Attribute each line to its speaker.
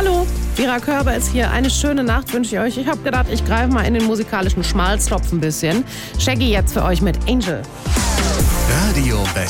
Speaker 1: Hallo, Vera Körber ist hier. Eine schöne Nacht wünsche ich euch. Ich habe gedacht, ich greife mal in den musikalischen Schmalztopf ein bisschen. Shaggy jetzt für euch mit Angel.
Speaker 2: Radio Best